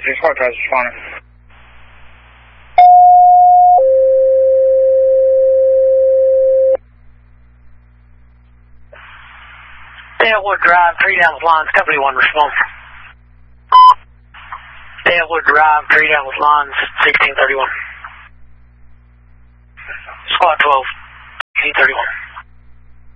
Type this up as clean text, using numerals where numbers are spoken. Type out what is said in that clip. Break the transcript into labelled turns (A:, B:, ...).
A: Squad 12 responding.
B: Dalewood Drive, 3 down with lines, Company 1 response. Dalewood Drive, 3 down with lines, 1631. Squad 12, 1831.